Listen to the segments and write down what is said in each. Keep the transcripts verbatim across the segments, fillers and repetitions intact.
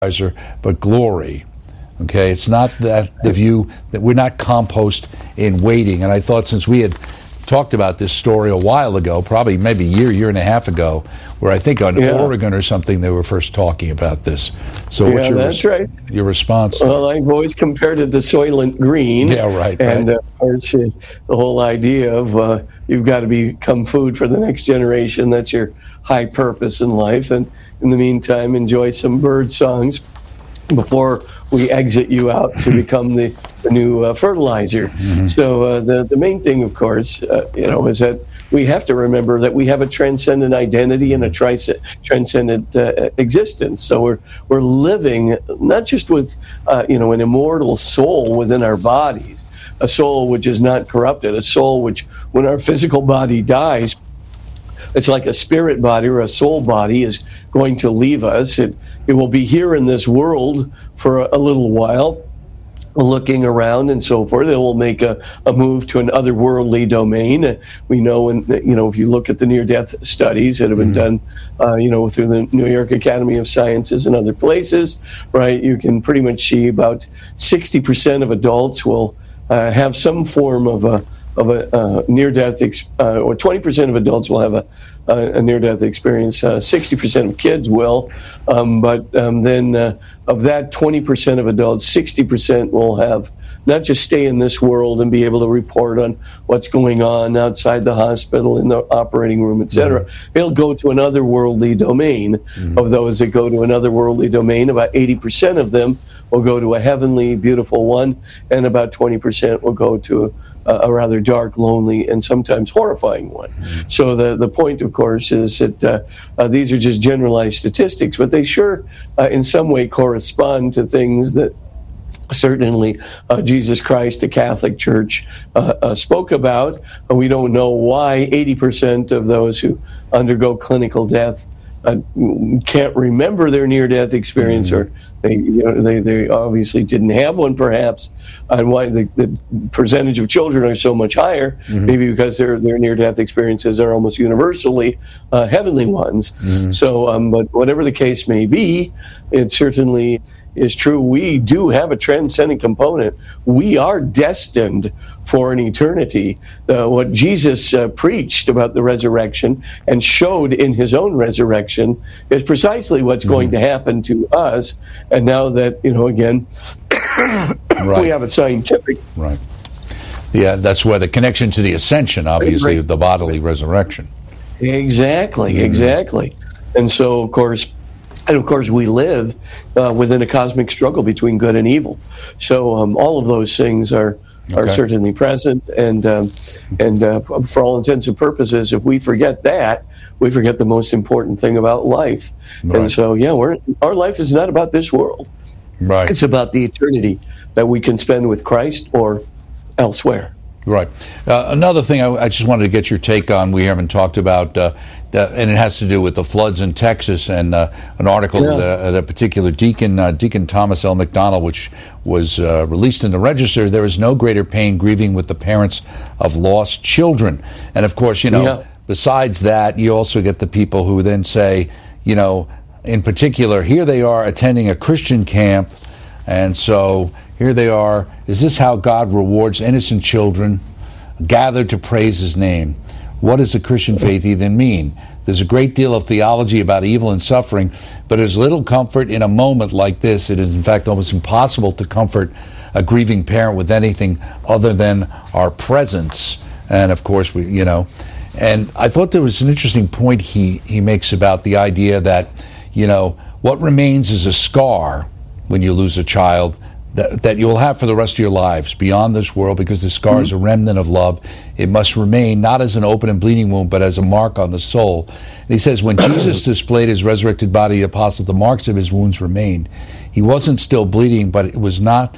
but glory. Okay, it's not that the view that we're not compost in waiting. And I thought since we had talked about this story a while ago, probably maybe a year, year and a half ago, where I think on yeah. Oregon or something they were first talking about this. So yeah, what's your, that's res- right. your response? Well, I've always compared it to Soylent Green. Yeah, right. And right. Uh, of course, uh, the whole idea of uh, you've got to become food for the next generation. That's your high purpose in life. And in the meantime, enjoy some bird songs before we exit you out to become the, the new uh, fertilizer. Mm-hmm. So uh, the the main thing, of course, uh, you know, is that we have to remember that we have a transcendent identity and a tri- transcendent uh, existence. So we're we're living not just with uh, you know an immortal soul within our bodies, a soul which is not corrupted, a soul which, when our physical body dies, it's like a spirit body or a soul body is going to leave us. It it will be here in this world for a, a little while, looking around and so forth. It will make a, a move to an otherworldly domain. We know, and you know, if you look at the near-death studies that have been mm-hmm. done, uh, you know, through the New York Academy of Sciences and other places, right? You can pretty much see about sixty percent of adults will uh, have some form of a of a uh, near-death, ex- uh, or twenty percent of adults will have a, a, a near-death experience. Uh, sixty percent of kids will, um, but um, then uh, of that twenty percent of adults, sixty percent will have not just stay in this world and be able to report on what's going on outside the hospital, in the operating room, et cetera. Mm-hmm. They'll go to another worldly domain. Mm-hmm. Of those that go to another worldly domain, about eighty percent of them will go to a heavenly, beautiful one, and about twenty percent will go to a a rather dark, lonely, and sometimes horrifying one. Mm-hmm. So the, the point, of course, is that uh, uh, these are just generalized statistics, but they sure uh, in some way correspond to things that certainly uh, Jesus Christ, the Catholic Church, uh, uh, spoke about. Uh, we don't know why eighty percent of those who undergo clinical death uh, can't remember their near-death experience, mm-hmm. or they, you know, they they obviously didn't have one, perhaps, and why the, the percentage of children are so much higher, mm-hmm. maybe because their their near-death experiences are almost universally uh, heavenly ones. Mm-hmm. So, um, but whatever the case may be, it certainly is true. We do have a transcendent component. We are destined for an eternity. Uh, what Jesus uh, preached about the resurrection and showed in his own resurrection is precisely what's mm-hmm. going to happen to us. And now that, you know, again, right. we have a scientific... Right. Yeah, that's where the connection to the ascension, obviously, right. the bodily resurrection. Exactly, mm-hmm. exactly. And so, of course... And of course, we live uh, within a cosmic struggle between good and evil. So um, all of those things are are okay. certainly present. And um, and uh, for all intents and purposes, if we forget that, we forget the most important thing about life. Right. And so, yeah, we're our life is not about this world. Right. It's about the eternity that we can spend with Christ or elsewhere. Right. Uh, another thing I, I just wanted to get your take on, we haven't talked about, uh, that, and it has to do with the floods in Texas, and uh, an article yeah. that, that a particular deacon, uh, Deacon Thomas L. McDonald, which was uh, released in the Register. There is no greater pain grieving with the parents of lost children. And of course, you know, yeah. besides that, you also get the people who then say, you know, in particular, here they are attending a Christian camp, and so... Here they are. Is this how God rewards innocent children gathered to praise his name? What does the Christian faith even mean? There's a great deal of theology about evil and suffering, but there's little comfort in a moment like this. It is, in fact, almost impossible to comfort a grieving parent with anything other than our presence. And, of course, we, you know, and I thought there was an interesting point he, he makes about the idea that, you know, what remains is a scar when you lose a child, That, that you'll have for the rest of your lives beyond this world, because the scar mm-hmm. is a remnant of love. It must remain not as an open and bleeding wound, but as a mark on the soul. And he says, when Jesus displayed his resurrected body to the apostles, the marks of his wounds remained. He wasn't still bleeding, but it was not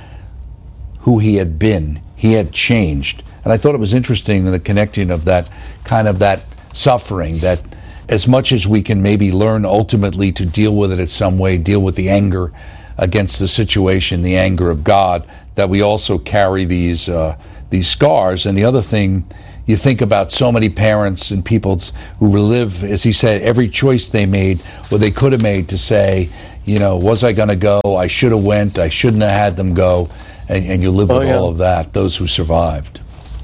who he had been. He had changed. And I thought it was interesting, the connecting of that kind of that suffering, that as much as we can maybe learn ultimately to deal with it in some way, deal with the anger against the situation, the anger of God, that we also carry these uh, these scars. And the other thing, you think about so many parents and people who live, as he said, every choice they made or they could have made to say, you know, was I going to go? I should have went. I shouldn't have had them go. And, and you live with oh, yeah. all of that, those who survived.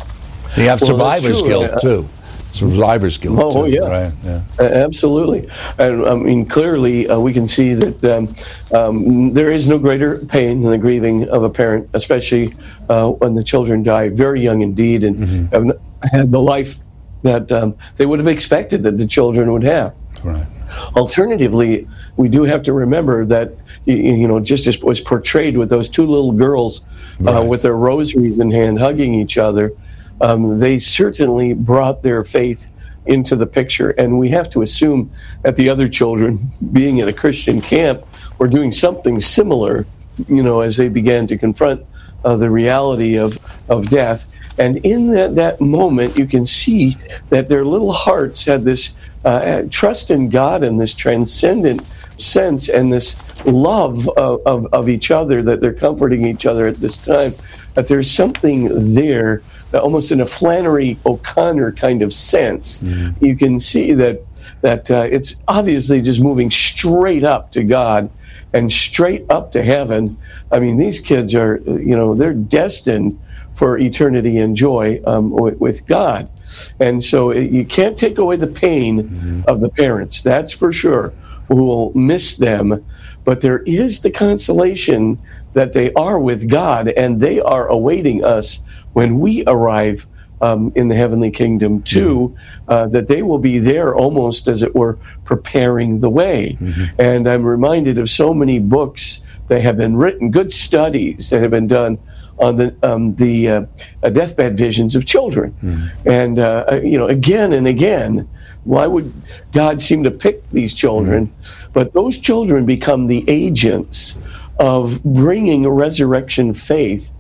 You have well, survivor's guilt, too. Survivor's guilt, oh, too. Yeah. Right? yeah. Uh, absolutely. And, I mean, clearly, uh, we can see that um, um, there is no greater pain than the grieving of a parent, especially uh, when the children die very young indeed and mm-hmm. have not had the life that um, they would have expected that the children would have. Right. Alternatively, we do have to remember that, you know, just as was portrayed with those two little girls uh, right. with their rosaries in hand hugging each other, um, they certainly brought their faith into the picture. And we have to assume that the other children, being in a Christian camp, were doing something similar, you know, as they began to confront uh, the reality of, of death. And in that, that moment, you can see that their little hearts had this uh, trust in God and this transcendent sense and this love of, of, of each other, that they're comforting each other at this time, that there's something there, that almost in a Flannery O'Connor kind of sense. Mm-hmm. You can see that that uh, it's obviously just moving straight up to God and straight up to heaven. I mean, these kids are, you know, they're destined for eternity and joy um, with, with God. And so it, you can't take away the pain mm-hmm. of the parents, that's for sure, who will miss them. But there is the consolation that they are with God, and they are awaiting us when we arrive um, in the heavenly kingdom too, mm-hmm. uh, that they will be there almost, as it were, preparing the way. Mm-hmm. And I'm reminded of so many books that have been written, good studies that have been done on the um, the uh, deathbed visions of children. Mm-hmm. And, uh, you know, again and again, why would God seem to pick these children? Mm-hmm. But those children become the agents of bringing a resurrection faith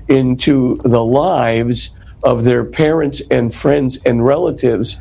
into the lives of their parents and friends and relatives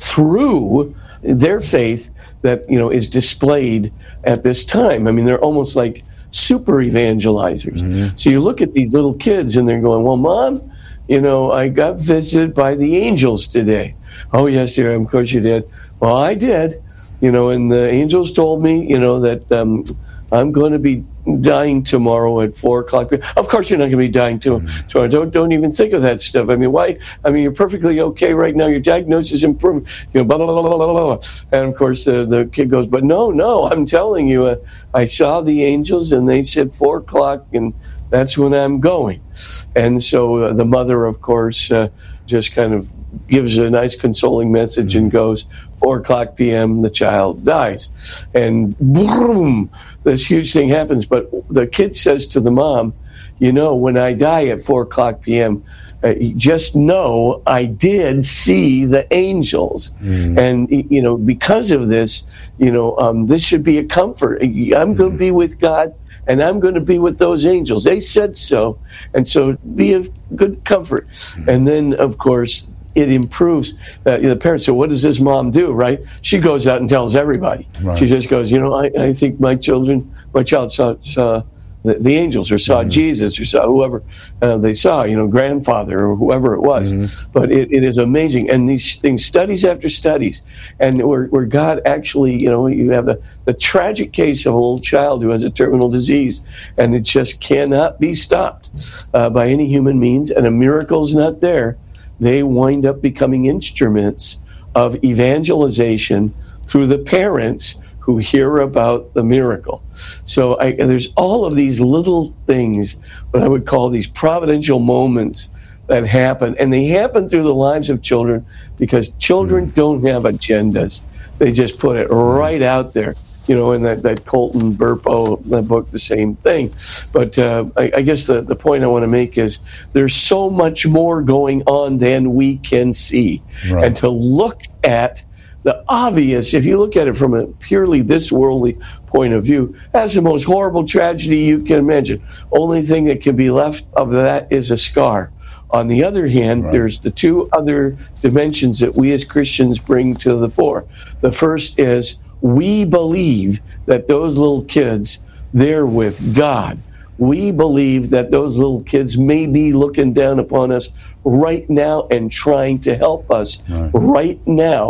through their faith that, you know, is displayed at this time. I mean, they're almost like super evangelizers. Mm-hmm. So you look at these little kids and they're going, well, Mom, you know, I got visited by the angels today. Oh, yes, dear, of course you did. Well, I did, you know, and the angels told me, you know, that um, I'm going to be dying tomorrow at four o'clock. Of course you're not going to be dying to, mm-hmm. tomorrow. Don't, don't even think of that stuff. I mean, why? I mean, you're perfectly okay right now. Your diagnosis improved, you know, blah, blah, blah, blah, blah, blah. And, of course, uh, the kid goes, but no, no, I'm telling you, uh, I saw the angels, and they said four o'clock, and that's when I'm going. And so uh, the mother, of course, uh, just kind of gives a nice consoling message and goes, four o'clock p.m., the child dies. And boom, this huge thing happens. But the kid says to the mom, you know, when I die at four o'clock p.m., uh, just know I did see the angels. Mm. And, you know, because of this, you know, um, this should be a comfort. I'm mm. going to be with God, and I'm going to be with those angels. They said so. And so be a good comfort. Mm. And then, of course, it improves. Uh, the parents say, what does this mom do, right? She goes out and tells everybody. Right. She just goes, you know, I, I think my children, my child saw, saw the, the angels, or saw mm-hmm. Jesus, or saw whoever uh, they saw, you know, grandfather or whoever it was. Mm-hmm. But it, it is amazing. And these things, studies after studies, and where, where God actually, you know, you have the, the tragic case of a little child who has a terminal disease, and it just cannot be stopped uh, by any human means, and a miracle's not there. They wind up becoming instruments of evangelization through the parents who hear about the miracle. So I, there's all of these little things, what I would call these providential moments that happen. And they happen through the lives of children because children don't have agendas. They just put it right out there. You know, in that, that Colton Burpo that book, the same thing. But uh, I, I guess the, the point I want to make is there's so much more going on than we can see. Right. And to look at the obvious, if you look at it from a purely this worldly point of view, that's the most horrible tragedy you can imagine. Only thing that can be left of that is a scar. On the other hand, right. there's the two other dimensions that we as Christians bring to the fore. The first is we believe that those little kids, they're with God. We believe that those little kids may be looking down upon us right now and trying to help us right, right now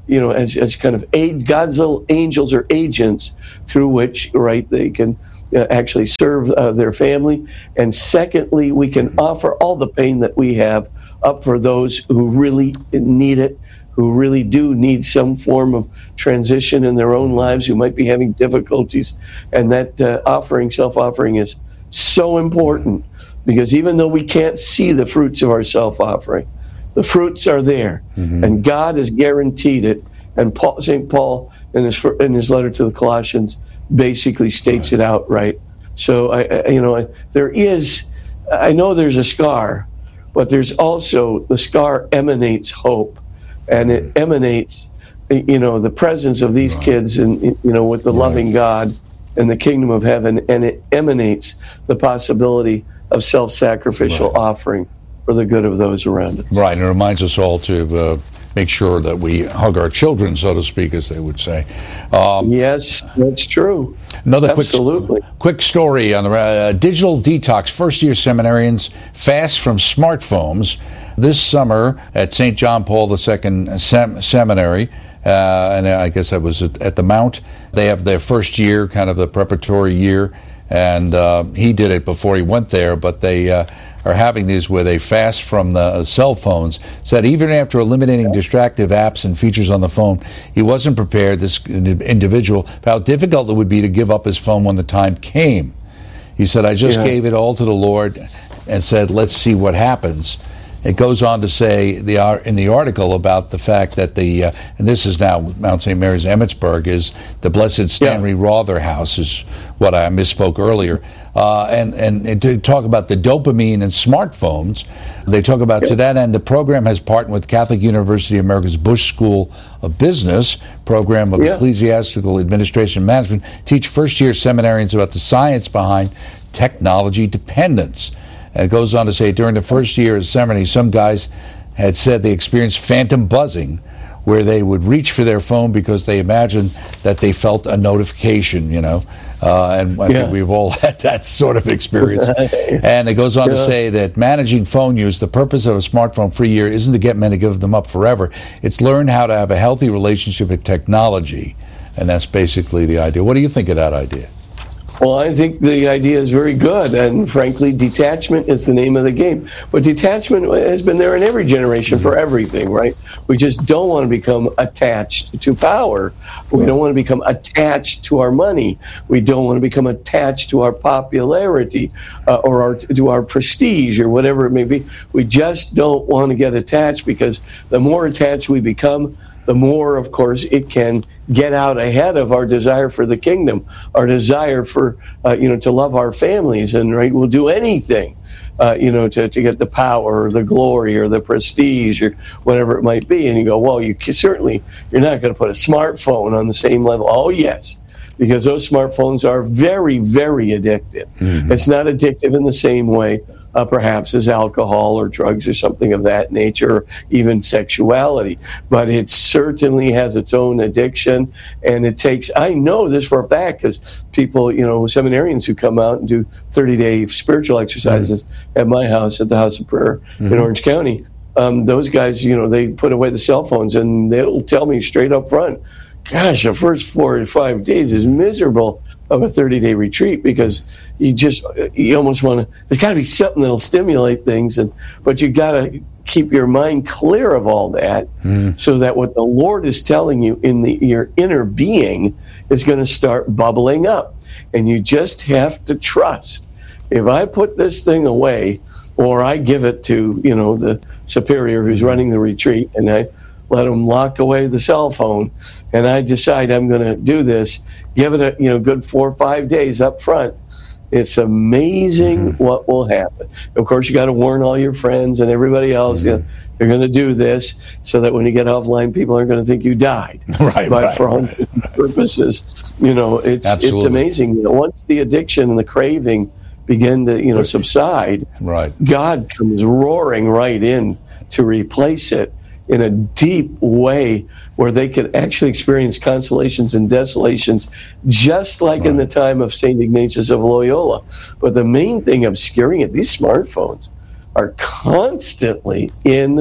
you know, as, as kind of aid, God's little angels or agents through which, right, they can uh, actually serve uh, their family. And secondly, we can offer all the pain that we have up for those who really need it, who really do need some form of transition in their own lives, who might be having difficulties. And that uh, offering, self-offering is so important, because even though we can't see the fruits of our self-offering, the fruits are there, mm-hmm. and God has guaranteed it. And Paul, Saint Paul, in his in his letter to the Colossians, basically states right. it outright. So I, I you know, I, there is, I know there's a scar, but there's also, the scar emanates hope, and it emanates, you know, the presence of these right. kids, and you know, with the right. loving God and the kingdom of heaven, and it emanates the possibility of self-sacrificial right. offering for the good of those around us. Right, and it reminds us all to uh, make sure that we hug our children, so to speak, as they would say. Um, yes, that's true. Another Absolutely. quick, quick story on the uh, digital detox. First-year seminarians fast from smartphones this summer at Saint John Paul the Second Sem- Seminary. Uh, and I guess I was at, at the Mount. They have their first year, kind of the preparatory year, and uh, he did it before he went there, but they uh, are having these where they fast from the uh, cell phones. Said even after eliminating distractive apps and features on the phone, he wasn't prepared, this individual, for how difficult it would be to give up his phone when the time came. He said, I just yeah. gave it all to the Lord and said, let's see what happens. It goes on to say the in the article about the fact that the, uh, and this is now Mount Saint Mary's Emmitsburg, is the Blessed Stanley yeah. Rotherhouse, is what I misspoke earlier. Uh, and, and, and to talk about the dopamine and smartphones, they talk about yeah. to that end, the program has partnered with Catholic University of America's Bush School of Business program of yeah. Ecclesiastical Administration and Management, teach first-year seminarians about the science behind technology dependence. And it goes on to say, during the first year of seminary, some guys had said they experienced phantom buzzing, where they would reach for their phone because they imagined that they felt a notification, you know. Uh, and I yeah. think we've all had that sort of experience. And it goes on yeah. to say that managing phone use, the purpose of a smartphone-free year isn't to get men to give them up forever. It's learn how to have a healthy relationship with technology. And that's basically the idea. What do you think of that idea? Well, I think the idea is very good, and frankly, detachment is the name of the game. But detachment has been there in every generation for everything, right? We just don't want to become attached to power. We don't want to become attached to our money. We don't want to become attached to our popularity uh, or our, to our prestige or whatever it may be. We just don't want to get attached, because the more attached we become, the more, of course, it can get out ahead of our desire for the kingdom, our desire for, uh, you know, to love our families, and right, we'll do anything, uh, you know, to, to get the power or the glory or the prestige or whatever it might be. And you go, well, you can, certainly, you're not going to put a smartphone on the same level. Oh, yes, because those smartphones are very, very addictive. Mm-hmm. It's not addictive in the same way, Uh, perhaps as alcohol or drugs or something of that nature, or even sexuality. But it certainly has its own addiction, and it takes, I know this for a fact, because people, you know, seminarians who come out and do thirty-day spiritual exercises mm-hmm. at my house, at the House of Prayer mm-hmm. in Orange County, um, those guys, you know, they put away the cell phones, and they'll tell me straight up front, gosh, the first four to five days is miserable of a thirty-day retreat, because you just, you almost want to, there's got to be something that'll stimulate things, and but you got to keep your mind clear of all that, mm. so that what the Lord is telling you in the, your inner being is going to start bubbling up. And you just have to trust. If I put this thing away, or I give it to, you know, the superior who's running the retreat, and I let them lock away the cell phone, and I decide I'm going to do this, give it a, you know, good four or five days up front, it's amazing mm-hmm. what will happen. Of course, you got to warn all your friends and everybody else, mm-hmm. you know, you're going to do this, so that when you get offline, people aren't going to think you died. Right, but right, for all right. purposes, you know, it's Absolutely. it's amazing. You know, once the addiction and the craving begin to, you know, subside, right. God comes roaring right in to replace it in a deep way, where they can actually experience consolations and desolations, just like right. in the time of Saint Ignatius of Loyola. But the main thing obscuring it, these smartphones are constantly in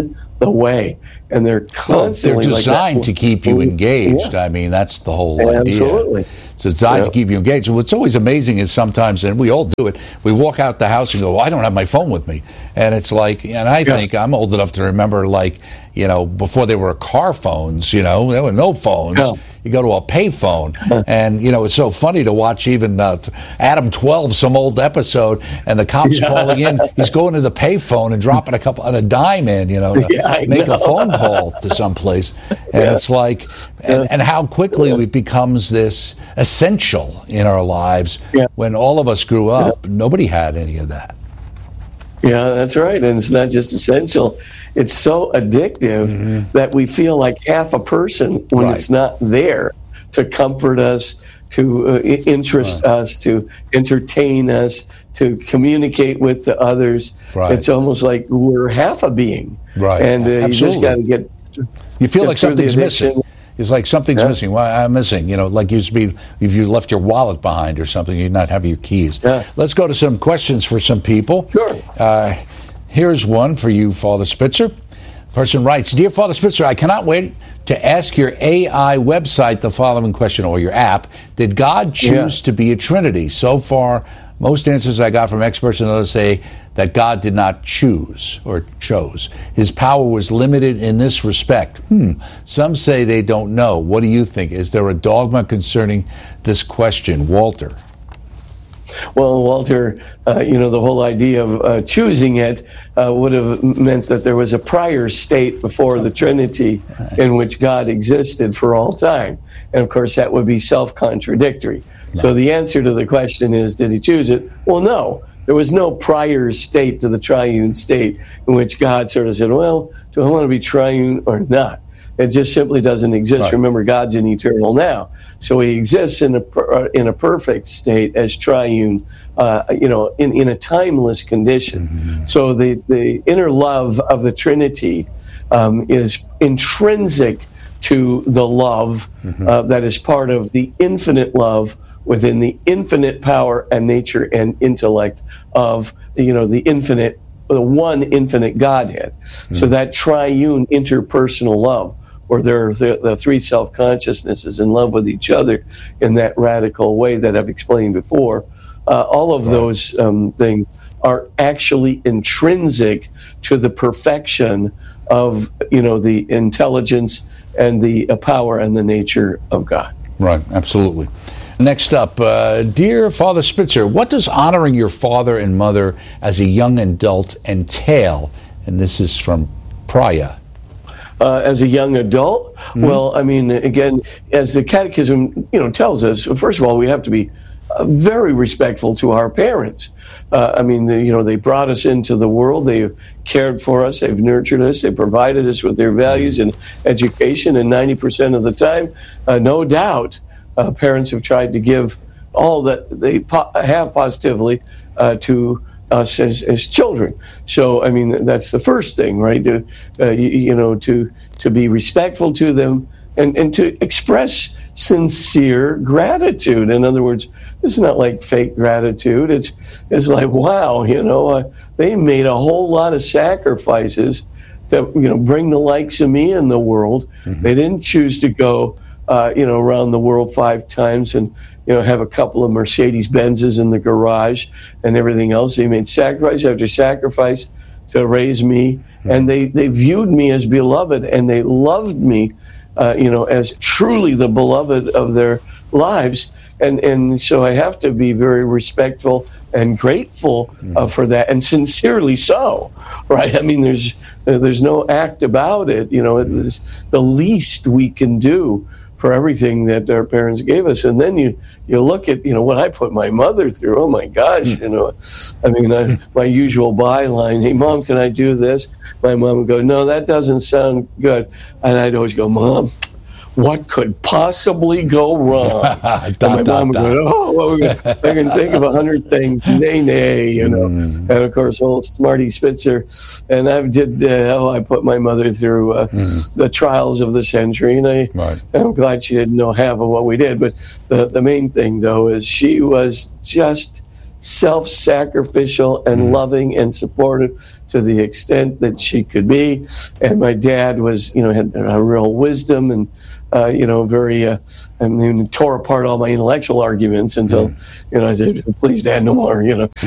the way, and they're constantly well, they're designed like to keep you engaged. Yeah. I mean, that's the whole Absolutely. idea. It's designed yeah. to keep you engaged. And what's always amazing is sometimes, and we all do it, we walk out the house and go, well, I don't have my phone with me. And it's like, and I yeah. think I'm old enough to remember, like, you know, before there were car phones, you know, there were no phones. Yeah. You go to a pay phone, and, you know, it's so funny to watch even uh, Adam twelve, some old episode, and the cop's yeah. calling in. He's going to the pay phone and dropping a couple on a dime in, you know, to yeah, make know. a phone call to someplace. And yeah. it's like, and, and how quickly yeah. it becomes this essential in our lives. Yeah. When all of us grew up, yeah. nobody had any of that. Yeah, that's right. And it's not just essential. It's so addictive mm-hmm. that we feel like half a person when right. it's not there to comfort us, to uh, interest right. us, to entertain us, to communicate with the others. Right. It's almost like we're half a being. Right. And uh, you just got to get. You feel like something's missing. It's like something's yeah. missing. Well, I'm missing. You know, like used to be if you left your wallet behind or something, you'd not have your keys. Yeah. Let's go to some questions for some people. Sure. Uh, here's one for you, Father Spitzer. The person writes, Dear Father Spitzer, I cannot wait to ask your A I website the following question, or your app. Did God choose yeah. to be a Trinity? So far, most answers I got from experts and others say that God did not choose or chose. His power was limited in this respect. Hmm. Some say they don't know. What do you think? Is there a dogma concerning this question? Walter. Well, Walter, uh, you know, the whole idea of uh, choosing it uh, would have meant that there was a prior state before the Trinity in which God existed for all time. And, of course, that would be self-contradictory. No. So the answer to the question is, did he choose it? Well, no. There was no prior state to the triune state in which God sort of said, well, do I want to be triune or not? It just simply doesn't exist. Right. Remember, God's in eternal now. So he exists in a in a perfect state as triune, uh, you know, in, in a timeless condition. Mm-hmm. So the, the inner love of the Trinity um, is intrinsic to the love mm-hmm. uh, that is part of the infinite love within the infinite power and nature and intellect of, you know, the infinite, the one infinite Godhead. Mm-hmm. So that triune interpersonal love, where there are the, the three self-consciousnesses in love with each other in that radical way that I've explained before, uh, all of right. those um, things are actually intrinsic to the perfection of, you know, the intelligence and the uh, power and the nature of God. Right, absolutely. Next up, uh, Dear Father Spitzer, what does honoring your father and mother as a young adult entail? And this is from Priya. Uh, as a young adult, mm-hmm. well, I mean, again, as the Catechism, you know, tells us, first of all, we have to be uh, very respectful to our parents. Uh, I mean, the, you know, they brought us into the world, they cared for us, they've nurtured us, they provided us with their values and education, and ninety percent of the time, uh, no doubt, uh, parents have tried to give all that they po- have positively uh, to us as, as children. So, I mean, that's the first thing, right? To, uh, you, you know, to to be respectful to them and, and to express sincere gratitude. In other words, it's not like fake gratitude. It's it's like, wow, you know, uh, they made a whole lot of sacrifices to, you know, bring the likes of me in the world. Mm-hmm. They didn't choose to go, uh, you know, around the world five times and, you know, have a couple of Mercedes Benzes in the garage and everything else. They made sacrifice after sacrifice to raise me, mm-hmm. and they, they viewed me as beloved, and they loved me, uh, you know, as truly the beloved of their lives. And and so I have to be very respectful and grateful mm-hmm. uh, for that, and sincerely so, right? I mean, there's uh, there's no act about it. You know, mm-hmm. it's the least we can do for everything that our parents gave us. And then you, you look at, you know, what I put my mother through. Oh, my gosh, you know. I mean, I, my usual byline, hey, Mom, can I do this? My mom would go, no, that doesn't sound good. And I'd always go, Mom, what could possibly go wrong? And my mom would go, oh, well, I can think of a hundred things. Nay, nay, you know. Mm. And, of course, old Smarty Spitzer. And I did, uh, oh, I put my mother through uh, mm. the trials of the century. And I, right. I'm glad she didn't know half of what we did. But the, the main thing, though, is she was just self-sacrificial and mm. loving and supportive to the extent that she could be. And my dad was, you know, had a real wisdom and, uh, you know, very, uh, I mean, tore apart all my intellectual arguments until, mm. you know, I said, please, Dad, no more, you know.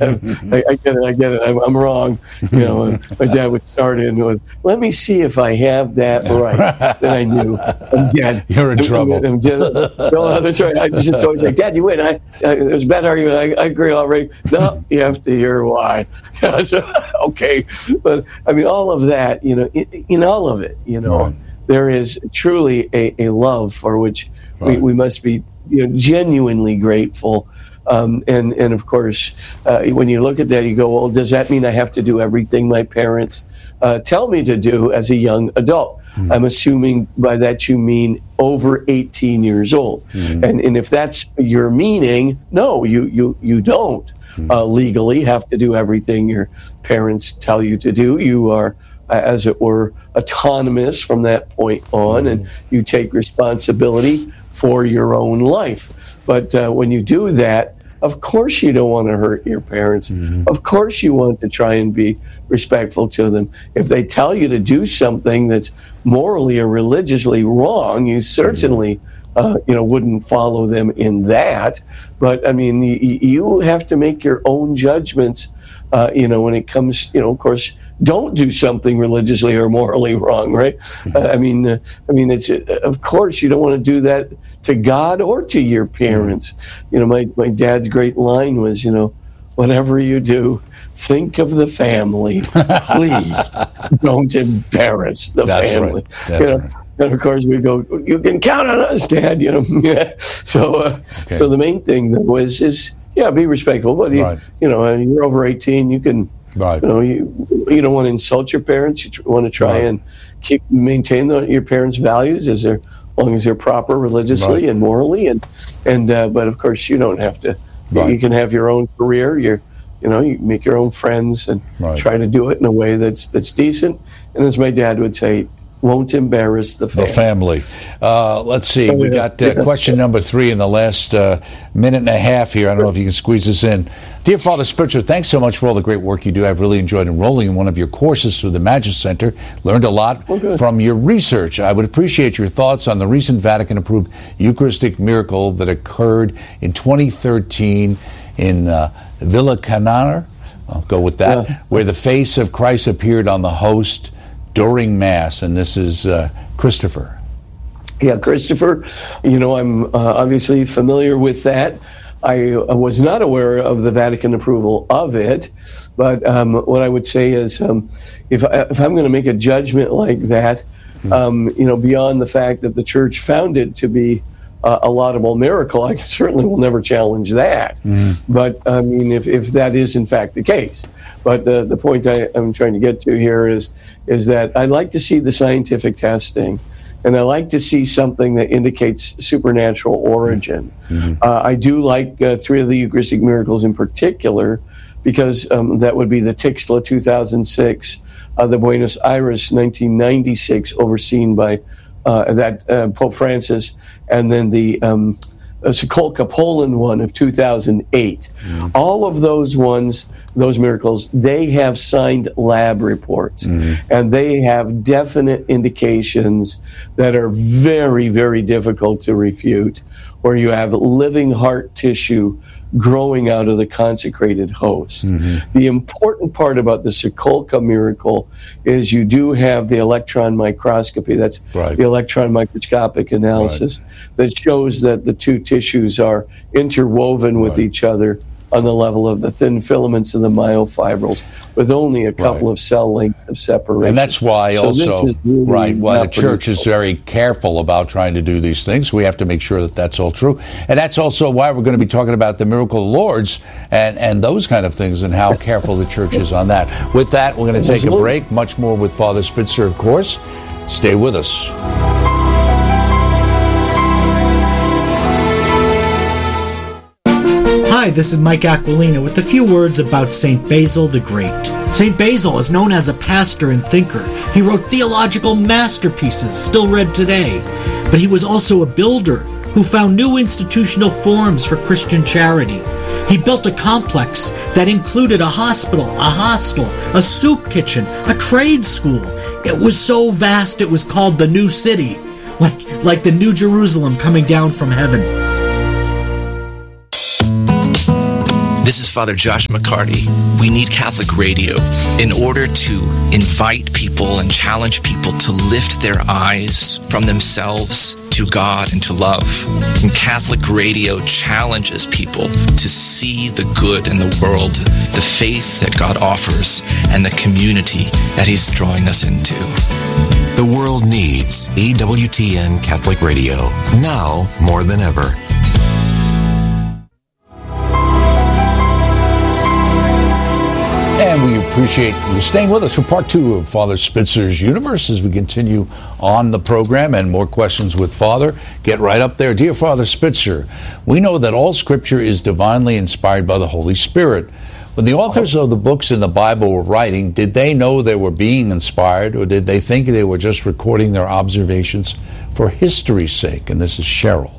I, I get it, I get it, I'm, I'm wrong. You know, and my dad would start in with, let me see if I have that right. Then I knew, I'm dead. You're in I'm, trouble. I'm, I'm dead. No, that's right. I just always say, Dad, you win. I, I, it was a bad argument. I, I agree already. No, you have to hear why. So, okay. But, I mean, all of that, you know, in, in all of it, you know, right. there is truly a, a love for which right. we, we must be, you know, genuinely grateful. Um, and, and, of course, uh, when you look at that, you go, well, does that mean I have to do everything my parents uh, tell me to do as a young adult? Mm-hmm. I'm assuming by that you mean over eighteen years old. Mm-hmm. And, and if that's your meaning, no, you, you, you don't mm-hmm. uh, legally have to do everything your parents tell you to do. You are, as it were, autonomous from that point on, mm-hmm. and you take responsibility for your own life. But uh, when you do that, of course you don't want to hurt your parents. Mm-hmm. Of course you want to try and be respectful to them. If they tell you to do something that's morally or religiously wrong, you certainly uh, you know, wouldn't follow them in that. But, I mean, y- you have to make your own judgments, uh, you know, when it comes, you know, of course, don't do something religiously or morally wrong, right? Mm-hmm. Uh, I mean, uh, I mean, it's uh, of course you don't want to do that to God or to your parents. Mm-hmm. You know, my, my dad's great line was, you know, whatever you do, think of the family. Please don't embarrass the That's family. Right. That's you know? right. And of course we go, you can count on us, Dad. You know, so uh, okay. so the main thing though is is yeah, be respectful. But you, right. you know, you're over eighteen, you can. Right. You know, you, you don't want to insult your parents. You tr- want to try right. and keep maintain the, your parents' values as they're, as long as they're proper religiously right. and morally. And and uh, but of course, you don't have to. Right. You can have your own career. You're, you know, you make your own friends and right. try to do it in a way that's that's decent. And as my dad would say, won't embarrass the family. The family. Uh, let's see. We got uh, question number three in the last uh, minute and a half here. I don't know if you can squeeze this in. Dear Father Spitzer, thanks so much for all the great work you do. I've really enjoyed enrolling in one of your courses through the Magis Center. Learned a lot okay. from your research. I would appreciate your thoughts on the recent Vatican-approved Eucharistic miracle that occurred in twenty thirteen in uh, Villa Canar. I'll go with that, yeah. where the face of Christ appeared on the host during Mass, and this is uh, Christopher. Yeah, Christopher, you know, I'm uh, obviously familiar with that. I uh, was not aware of the Vatican approval of it, but um, what I would say is um, if, I, if I'm going to make a judgment like that, um, you know, beyond the fact that the Church found it to be uh, a laudable miracle, I certainly will never challenge that. Mm. But, I mean, if, if that is in fact the case. But the, the point I, I'm trying to get to here is is that I like to see the scientific testing, and I like to see something that indicates supernatural origin. Mm-hmm. Uh, I do like uh, three of the Eucharistic miracles in particular, because um, that would be the Tixla two thousand six, uh, the Buenos Aires nineteen ninety-six, overseen by uh, that uh, Pope Francis, and then the um, Sokolka, Poland one of two thousand eight. Mm-hmm. All of those ones, those miracles, they have signed lab reports, mm-hmm. and they have definite indications that are very, very difficult to refute, where you have living heart tissue growing out of the consecrated host. Mm-hmm. The important part about the Sokolka miracle is you do have the electron microscopy, that's right. the electron microscopic analysis, right. that shows that the two tissues are interwoven with right. each other on the level of the thin filaments and the myofibrils, with only a couple right. of cell lengths of separation. And that's why so also, really right, why the Church is very careful about trying to do these things. We have to make sure that that's all true. And that's also why we're going to be talking about the Miracle of Lourdes and, and those kind of things, and how careful the Church is on that. With that, we're going to take Absolutely. a break. Much more with Father Spitzer, of course. Stay with us. Hi, this is Mike Aquilina with a few words about Saint Basil the Great. Saint Basil is known as a pastor and thinker. He wrote theological masterpieces still read today. But he was also a builder who found new institutional forms for Christian charity. He built a complex that included a hospital, a hostel, a soup kitchen, a trade school. It was so vast it was called the New City, like, like the New Jerusalem coming down from heaven. This is Father Josh McCarty. We need Catholic radio in order to invite people and challenge people to lift their eyes from themselves to God and to love. And Catholic radio challenges people to see the good in the world, the faith that God offers, and the community that He's drawing us into. The world needs E W T N Catholic Radio, now more than ever. And we appreciate you staying with us for part two of Father Spitzer's Universe as we continue on the program and more questions with Father. Get right up there. Dear Father Spitzer, we know that all Scripture is divinely inspired by the Holy Spirit. When the authors of the books in the Bible were writing, did they know they were being inspired, or did they think they were just recording their observations for history's sake? And this is Cheryl.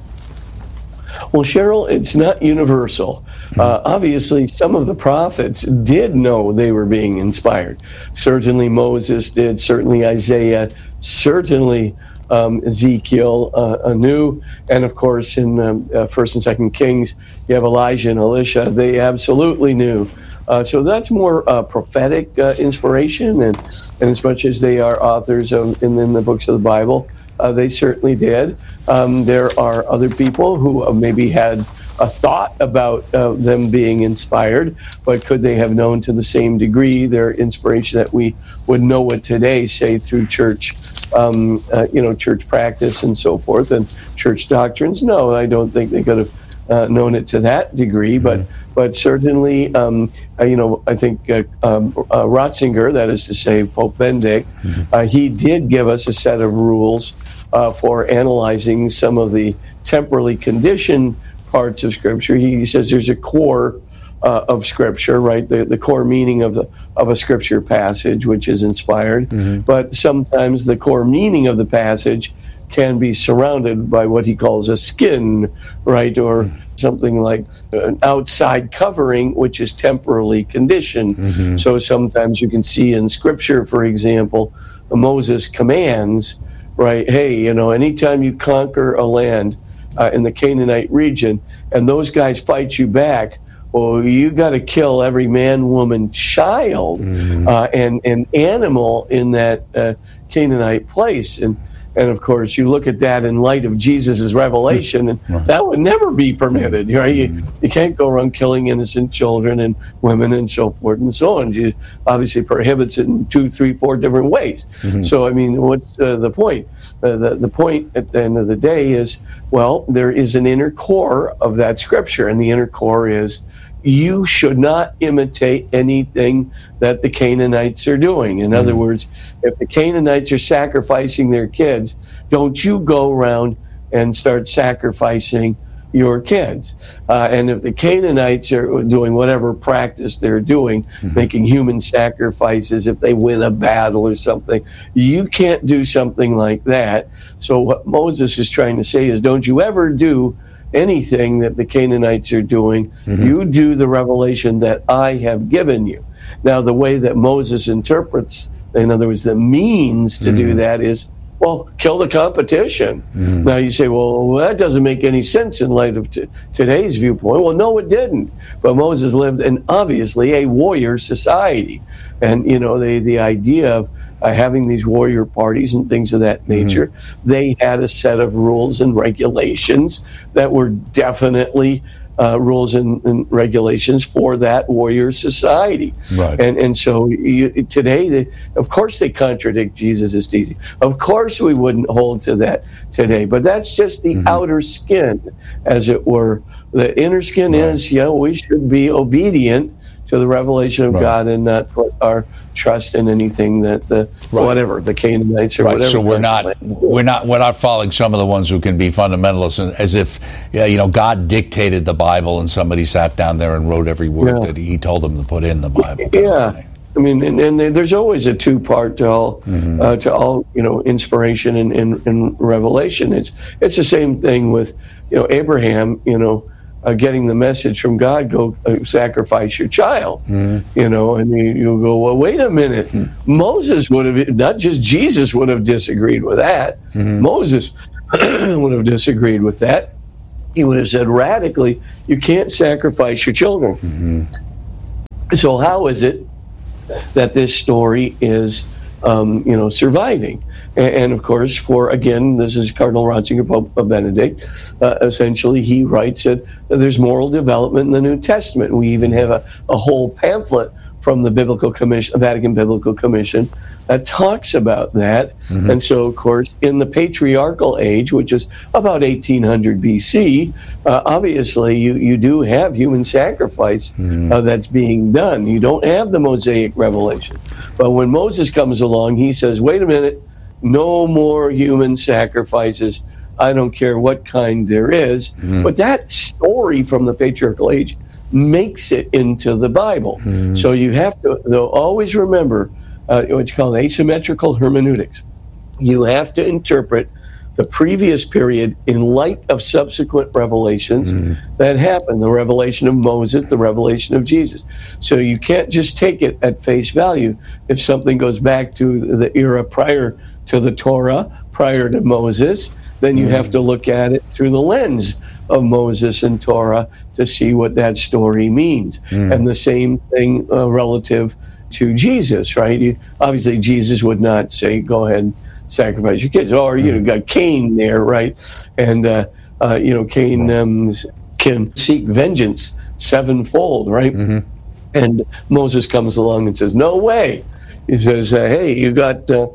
Well, Cheryl, it's not universal. Uh, obviously, some of the prophets did know they were being inspired. Certainly Moses did, certainly Isaiah, certainly um, Ezekiel uh, knew, and of course in um, uh, First and Second Kings, you have Elijah and Elisha. They absolutely knew. Uh, so that's more uh, prophetic uh, inspiration, and, and as much as they are authors of in, in the books of the Bible, uh, they certainly did. Um, there are other people who uh, maybe had a thought about uh, them being inspired, but could they have known to the same degree their inspiration that we would know it today, say through church, um, uh, you know, church practice and so forth, and church doctrines? No, I don't think they could have uh, known it to that degree, but mm-hmm. but certainly, um, uh, you know, I think uh, um, uh, Ratzinger, that is to say Pope Benedict, mm-hmm. uh, he did give us a set of rules uh, for analyzing some of the temporally conditioned parts of Scripture. He says there's a core uh, of Scripture, right? The, the core meaning of the of a Scripture passage, which is inspired. Mm-hmm. But sometimes the core meaning of the passage can be surrounded by what he calls a skin, right? Or mm-hmm. something like an outside covering, which is temporally conditioned. Mm-hmm. So sometimes you can see in Scripture, for example, Moses commands, right? Hey, you know, anytime you conquer a land, Uh, in the Canaanite region, and those guys fight you back, well, you got to kill every man, woman, child, mm-hmm. uh, and and animal in that uh, Canaanite place. And and of course, you look at that in light of Jesus' revelation, and right. that would never be permitted. Right? You, you can't go around killing innocent children and women and so forth and so on. Jesus obviously prohibits it in two, three, four different ways. Mm-hmm. So, I mean, what's uh, the point? Uh, the, the point at the end of the day is, well, there is an inner core of that Scripture, and the inner core is you should not imitate anything that the Canaanites are doing. In mm-hmm. other words, if the Canaanites are sacrificing their kids, don't you go around and start sacrificing your kids. Uh, and if the Canaanites are doing whatever practice they're doing, mm-hmm. making human sacrifices if they win a battle or something, you can't do something like that. So what Moses is trying to say is, don't you ever do anything that the Canaanites are doing. Mm-hmm. You do the revelation that I have given you. Now, the way that Moses interprets, in other words, the means to mm-hmm. do that is, well, kill the competition. Mm-hmm. Now you say, well, that doesn't make any sense in light of t- today's viewpoint. Well, no, it didn't. But Moses lived in obviously a warrior society. And, you know, the, the idea of uh, having these warrior parties and things of that nature, mm-hmm. they had a set of rules and regulations that were definitely Uh, rules and, and regulations for that warrior society. Right. And and so you, today, they, of course, they contradict Jesus' teaching. Of course, we wouldn't hold to that today. But that's just the mm-hmm. outer skin, as it were. The inner skin right. is, you know, we should be obedient to the revelation of right. God and not put our trust in anything that the right. whatever the Canaanites or right. whatever. So we're not we're not we're not following some of the ones who can be fundamentalists, and as if yeah, you know God dictated the Bible and somebody sat down there and wrote every word yeah. that He told them to put in the Bible. Yeah, I mean, and, and there's always a two part to all mm-hmm. uh, to all you know inspiration and, and, and revelation. It's it's the same thing with you know Abraham. You know. uh, getting the message from God, go uh, sacrifice your child. Mm-hmm. You know, and you, you go, well, wait a minute. Mm-hmm. Moses would have, not just Jesus would have disagreed with that. Mm-hmm. Moses would have disagreed with that. He would have said radically, you can't sacrifice your children. Mm-hmm. So how is it that this story is, um, you know, surviving? And, and of course, for, again, this is Cardinal Ratzinger, Pope Benedict, uh, essentially he writes that there's moral development in the New Testament. We even have a, a whole pamphlet from the Biblical Commission, Vatican Biblical Commission, that talks about that. Mm-hmm. And so, of course, in the patriarchal age, which is about eighteen hundred B C, uh, obviously you, you do have human sacrifice mm-hmm. uh, that's being done. You don't have the Mosaic revelation. But when Moses comes along, he says, wait a minute, no more human sacrifices. I don't care what kind there is. Mm-hmm. But that story from the patriarchal age makes it into the Bible. Mm-hmm. So you have to though, always remember uh, what's called asymmetrical hermeneutics. You have to interpret the previous period in light of subsequent revelations mm-hmm. that happened, the revelation of Moses, the revelation of Jesus. So you can't just take it at face value. If something goes back to the era prior to the Torah, prior to Moses, then you mm-hmm. have to look at it through the lens of Moses and Torah to see what that story means. Mm. And the same thing uh, relative to Jesus, right? You, obviously, Jesus would not say, go ahead and sacrifice your kids. Or, you know, got Cain there, right? And, uh, uh, you know, Cain um, can seek vengeance sevenfold, right? Mm-hmm. And Moses comes along and says, no way. He says, uh, hey, you got uh,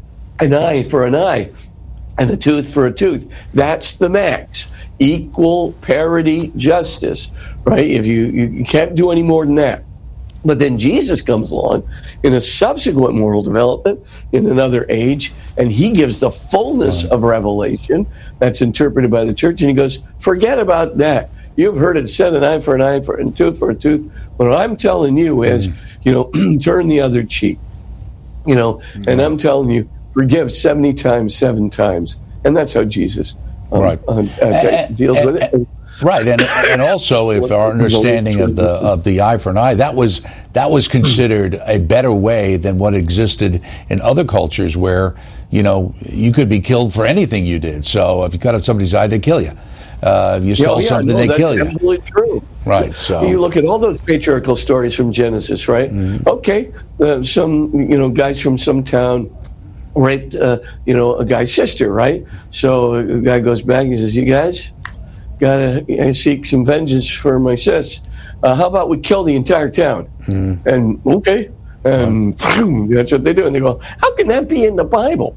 an eye for an eye and a tooth for a tooth. That's the max. Equal parity justice, right? If you, you, you can't do any more than that. But then Jesus comes along in a subsequent moral development in another age, and he gives the fullness of revelation that's interpreted by the church, and he goes, forget about that. You've heard it said, an eye for an eye for, and tooth for a tooth. What I'm telling you is, you know, turn the other cheek. You know, and I'm telling you, forgive seventy times, seven times. And that's how Jesus Um, right. uh, uh, deals and, with it. And, right, and and also, if our understanding of the of the eye for an eye, that was that was considered a better way than what existed in other cultures, where you know you could be killed for anything you did. So if you cut off somebody's eye, they kill you. Uh, if you stole yeah, yeah, something, no, they kill you. That's absolutely true. Right. So you look at all those patriarchal stories from Genesis, right? Mm-hmm. Okay, uh, some you know guys from some town raped, uh, you know, a guy's sister, right? So a guy goes back and he says, you guys gotta seek some vengeance for my sis. Uh, how about we kill the entire town? Mm. And okay, and wow. That's what they do. And they go, how can that be in the Bible?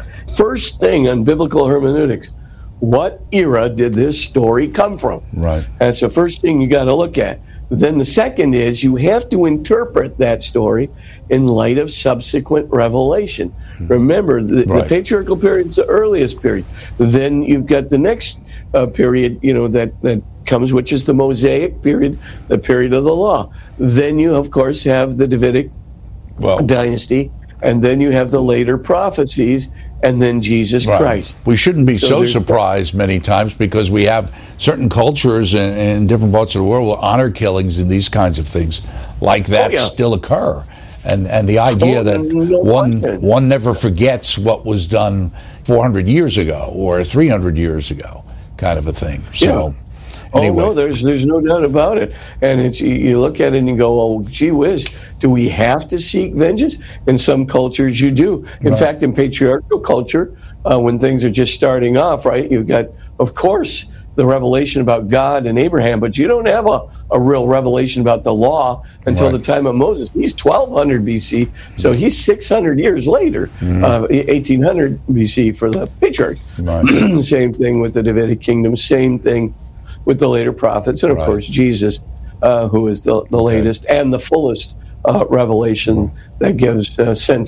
First thing on biblical hermeneutics, what era did this story come from? Right. That's the first thing you got to look at. Then the second is you have to interpret that story in light of subsequent revelation. Remember, the, right. the patriarchal period is the earliest period. Then you've got the next uh, period, you know, that, that comes, which is the Mosaic period, the period of the law. Then you, of course, have the Davidic well, dynasty, and then you have the later prophecies, and then Jesus right. Christ. We shouldn't be so, so surprised many times, because we have certain cultures in, in different parts of the world where honor killings and these kinds of things like that oh, yeah. still occur. And and the idea that one one never forgets what was done four hundred years ago or three hundred years ago, kind of a thing. So, yeah. anyway. Oh, no, there's there's no doubt about it. And it's, you look at it and you go, oh, gee whiz, do we have to seek vengeance? In some cultures, you do. In right. fact, in patriarchal culture, uh, when things are just starting off, right, you've got, of course, the revelation about God and Abraham, but you don't have a, a real revelation about the law until right. the time of Moses. He's twelve hundred B C, so he's six hundred years later, mm-hmm. uh, eighteen hundred B C for the patriarch. Right. Same thing with the Davidic kingdom, same thing with the later prophets, and of right. course Jesus, uh, who is the, the latest okay. and the fullest uh, revelation that gives uh, sense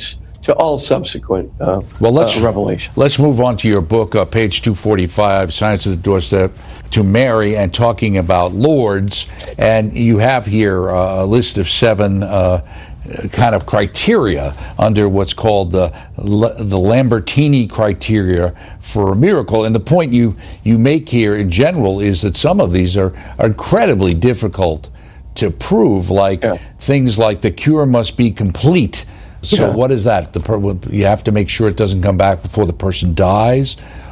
to all subsequent uh, well, let's, uh, revelations. Let's move on to your book, uh, page two forty-five, Science of the Doorstep to Mary, and talking about Lourdes. And you have here uh, a list of seven uh, kind of criteria under what's called the the Lambertini criteria for a miracle. And the point you, you make here in general is that some of these are, are incredibly difficult to prove, like yeah. things like the cure must be complete. So yeah. what is that? The per- you have to make sure it doesn't come back before the person dies,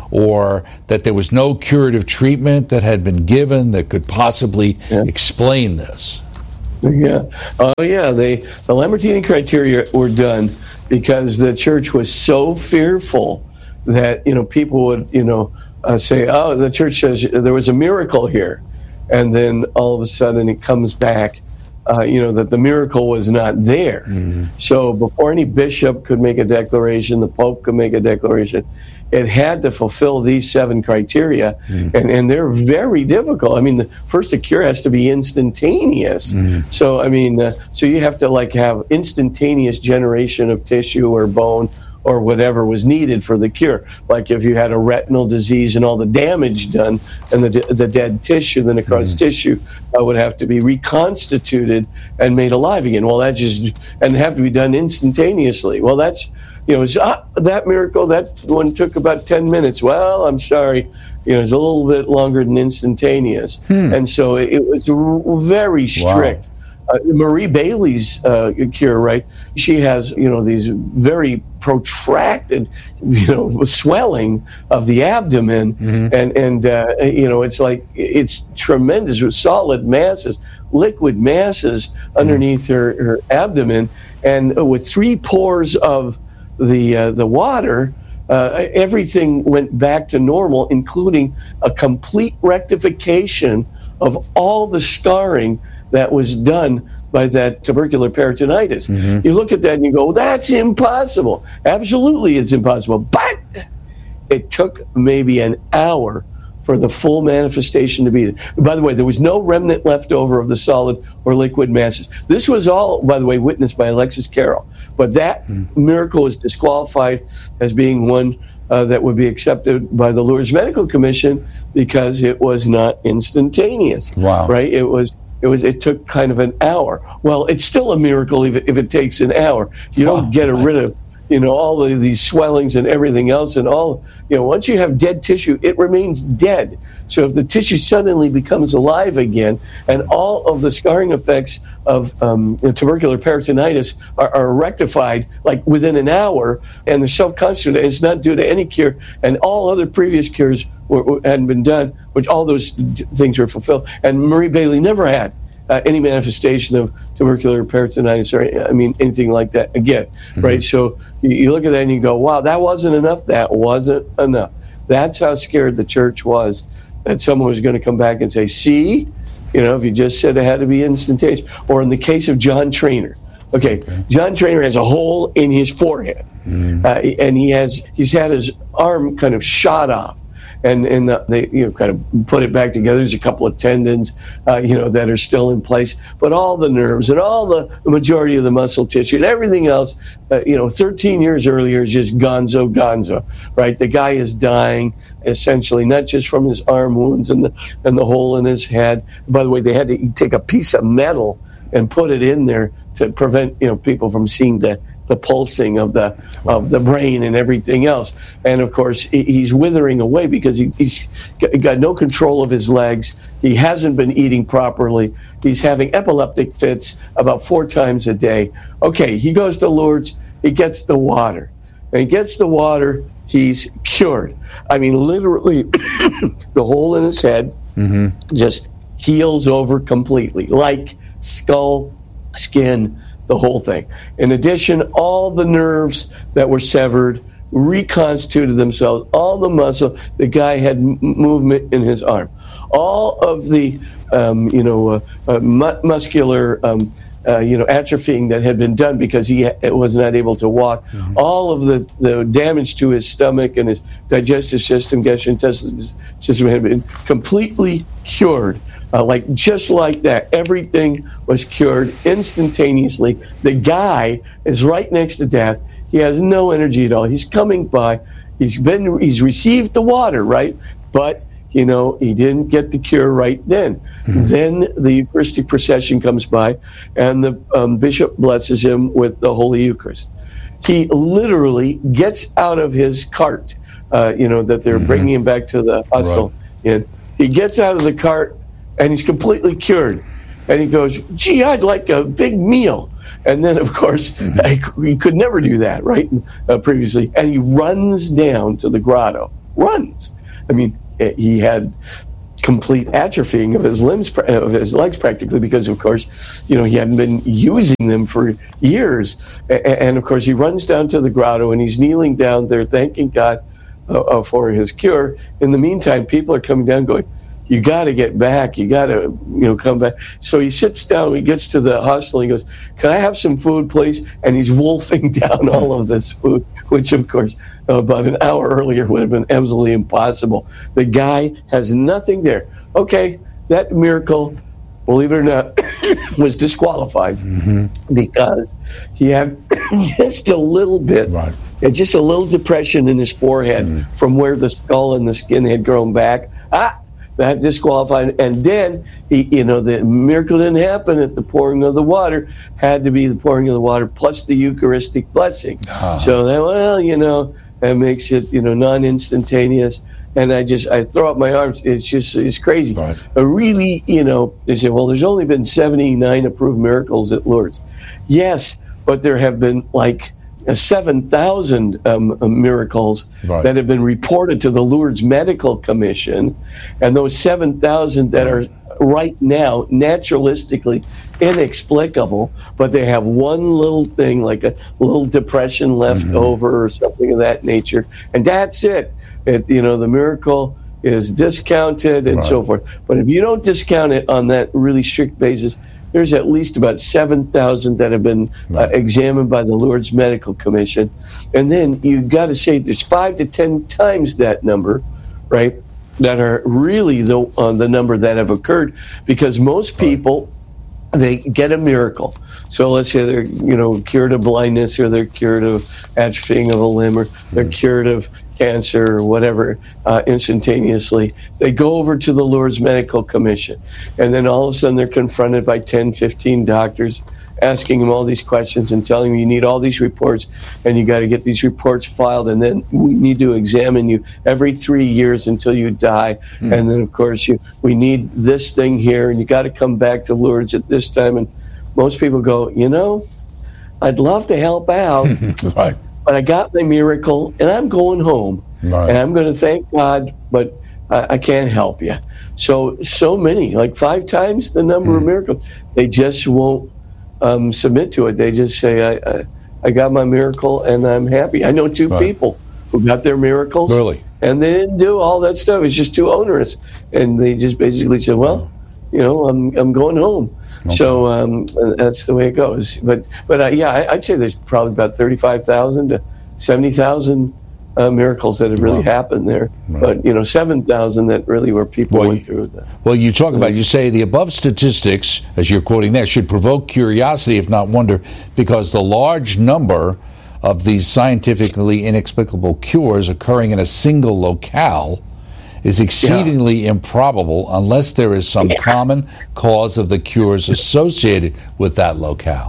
or that there was no curative treatment that had been given that could possibly yeah. explain this. Yeah. Oh, yeah. They, the Lambertini criteria were done because the church was so fearful that, you know, people would, you know, uh, say, oh, the church says there was a miracle here. And then all of a sudden it comes back, uh, you know, that the miracle was not there. Mm-hmm. So before any bishop could make a declaration, the Pope could make a declaration, it had to fulfill these seven criteria, mm. and, and they're very difficult. I mean, the, first, the cure has to be instantaneous. Mm. So, I mean, uh, so you have to, like, have instantaneous generation of tissue or bone or whatever was needed for the cure. Like if you had a retinal disease and all the damage done and the the dead tissue, the necrotic mm. tissue uh, would have to be reconstituted and made alive again. Well, that just, and have to be done instantaneously. Well, that's, you know, it's, ah, that miracle, that one took about ten minutes. Well, I'm sorry, you know, it's a little bit longer than instantaneous. Hmm. And so it, it was r- very strict. Wow. Uh, Marie Bailey's uh, cure, right? She has, you know, these very protracted, you know, swelling of the abdomen, mm-hmm. and and uh, you know, it's like it's tremendous with solid masses, liquid masses underneath mm-hmm. her, her abdomen, and uh, with three pores of the uh, the water. Uh, everything went back to normal, including a complete rectification of all the scarring that was done by that tubercular peritonitis. Mm-hmm. You look at that and you go, that's impossible. Absolutely, it's impossible. But it took maybe an hour for the full manifestation to be there. By the way, there was no remnant left over of the solid or liquid masses. This was all, by the way, witnessed by Alexis Carrel. But that mm. miracle is disqualified as being one uh, that would be accepted by the Lourdes Medical Commission because it was not instantaneous. Wow. Right? It was. It was. It took kind of an hour. Well, it's still a miracle if it, if it takes an hour. You don't oh, get rid of, you know, all of these swellings and everything else, and all. You know, once you have dead tissue, it remains dead. So if the tissue suddenly becomes alive again, and all of the scarring effects of um, tubercular peritonitis are, are rectified like within an hour, and the self-constituted, it's not due to any cure, and all other previous cures were, were, hadn't been done, which all those things were fulfilled. And Marie Bailey never had uh, any manifestation of tubercular peritonitis or, I mean, anything like that again, mm-hmm. right? So you, you look at that and you go, wow, that wasn't enough. That wasn't enough. That's how scared the church was that someone was going to come back and say, see, you know, if you just said it had to be instantaneous. Or in the case of John Trainer, okay, okay. John Trainer has a hole in his forehead, mm. uh, and he has he's had his arm kind of shot off, and and the, they you know kind of put it back together. There's a couple of tendons, uh, you know, that are still in place, but all the nerves and all the, the majority of the muscle tissue and everything else, uh, you know, thirteen years earlier is just gonzo, gonzo, right? The guy is dying. Essentially, not just from his arm wounds and the and the hole in his head. By the way, they had to take a piece of metal and put it in there to prevent, you know, people from seeing the, the pulsing of the of the brain and everything else. And of course, he's withering away because he, he's got no control of his legs. He hasn't been eating properly. He's having epileptic fits about four times a day. Okay, he goes to Lourdes. He gets the water. And he gets the water. He's cured. I mean, literally, the hole in his head mm-hmm. just heals over completely, like skull, skin, the whole thing. In addition, all the nerves that were severed reconstituted themselves, all the muscle. The guy had m- movement in his arm. All of the, um, you know, uh, uh, mu- muscular um Uh, you know, atrophying that had been done because he ha- was not able to walk. Mm-hmm. All of the, the damage to his stomach and his digestive system, gastrointestinal system had been completely cured. Uh, like just like that, everything was cured instantaneously. The guy is right next to death. He has no energy at all. He's coming by. He's been. He's received the water, right? But you know, he didn't get the cure right then. Mm-hmm. Then the Eucharistic procession comes by, and the um, bishop blesses him with the Holy Eucharist. He literally gets out of his cart, uh, you know, that they're mm-hmm. bringing him back to the hostel. Right. And he gets out of the cart, and he's completely cured. And he goes, gee, I'd like a big meal. And then, of course, mm-hmm. I, he could never do that, right, uh, previously. And he runs down to the grotto. Runs. I mean, he had complete atrophying of his limbs, of his legs practically, because, of course, you know, he hadn't been using them for years. And, of course, he runs down to the grotto, and he's kneeling down there thanking God uh, for his cure. In the meantime, people are coming down going, you got to get back. You got to, you know, come back. So he sits down. He gets to the hostel. He goes, can I have some food, please? And he's wolfing down all of this food, which, of course, uh, about an hour earlier would have been absolutely impossible. The guy has nothing there. Okay, that miracle, believe it or not, was disqualified mm-hmm. because he had just a little bit, right. just a little depression in his forehead mm-hmm. from where the skull and the skin had grown back. Ah! That disqualified, and then he, you know, the miracle didn't happen at the pouring of the water. Had to be the pouring of the water plus the Eucharistic blessing. Uh-huh. So that, well, you know, that makes it, you know, non-instantaneous. And I just, I throw up my arms. It's just, it's crazy. Right. I really, you know, they say, well, there's only been seventy-nine approved miracles at Lourdes. Yes, but there have been like seven thousand um, miracles right. that have been reported to the Lourdes Medical Commission, and those seven thousand that are right now naturalistically inexplicable, but they have one little thing like a little depression left mm-hmm. over or something of that nature, and that's it. It you know, the miracle is discounted and right. so forth. But if you don't discount it on that really strict basis, there's at least about seven thousand that have been right. uh, examined by the Lourdes Medical Commission. And then you've got to say there's five to ten times that number, right, that are really the, uh, the number that have occurred, because most people, right. they get a miracle. So let's say they're, you know, cured of blindness, or they're cured of atrophying of a limb, or they're mm-hmm. cured of cancer or whatever, uh, instantaneously. They go over to the Lourdes Medical Commission, and then all of a sudden they're confronted by ten, fifteen doctors asking them all these questions and telling them you need all these reports, and you got to get these reports filed, and then we need to examine you every three years until you die. Mm. And then, of course, you we need this thing here, and you got to come back to Lourdes at this time. And most people go, you know, I'd love to help out. Right. But I got my miracle, and I'm going home, right. and I'm going to thank God, but I, I can't help you. So, so many, like five times the number mm. of miracles, they just won't um, submit to it. They just say, I, I, I got my miracle, and I'm happy. I know two right. people who got their miracles, really? and they didn't do all that stuff. It's just too onerous. And they just basically said, well, you know, I'm I'm going home. Okay. So um, that's the way it goes. But but uh, yeah, I, I'd say there's probably about thirty-five thousand to seventy thousand uh, miracles that have really wow. happened there. Right. But you know, seven thousand that really were people well, went through that. Well, you talk about, you say the above statistics, as you're quoting there, should provoke curiosity, if not wonder, because the large number of these scientifically inexplicable cures occurring in a single locale is exceedingly yeah. improbable unless there is some yeah. common cause of the cures associated with that locale.